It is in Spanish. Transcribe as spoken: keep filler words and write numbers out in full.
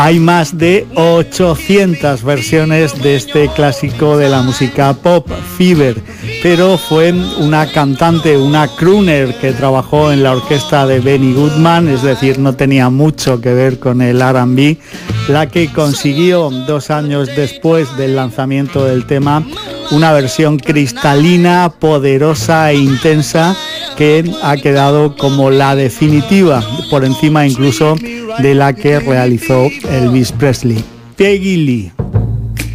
Hay más de ochocientas versiones de este clásico de la música pop, Fever, pero fue una cantante, una crooner que trabajó en la orquesta de Benny Goodman, es decir, no tenía mucho que ver con el R and B, la que consiguió dos años después del lanzamiento del tema una versión cristalina, poderosa e intensa que ha quedado como la definitiva, por encima incluso de la que realizó Elvis Presley. Peggy Lee.